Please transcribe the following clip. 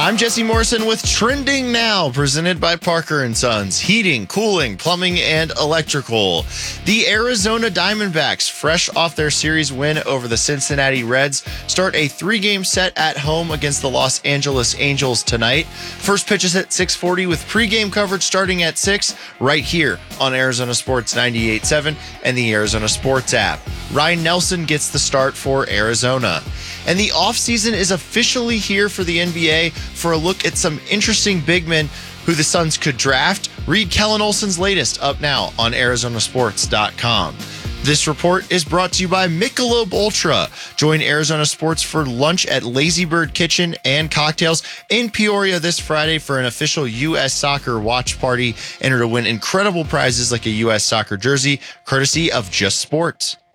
I'm Jesse Morrison with Trending Now, presented by Parker & Sons, heating, cooling, plumbing, and electrical. The Arizona Diamondbacks, fresh off their series win over the Cincinnati Reds, start a 3-game set at home against the Los Angeles Angels tonight. First pitch is at 6:40 with pregame coverage starting at 6 right here on Arizona Sports 98.7 and the Arizona Sports app. Ryan Nelson gets the start for Arizona. And the offseason is officially here for the NBA for a look at some interesting big men who the Suns could draft. Read Kellen Olson's latest up now on ArizonaSports.com. This report is brought to you by Michelob Ultra. Join Arizona Sports for lunch at Lazy Bird Kitchen and Cocktails in Peoria this Friday for an official U.S. Soccer watch party. Enter to win incredible prizes like a U.S. Soccer jersey, courtesy of Just Sports.